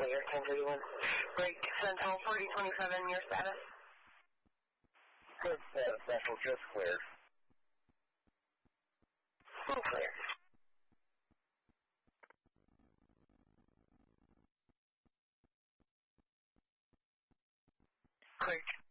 clear, 1031. Break Central 4027, your status? Good status, Central, just cleared. Clear. Clear.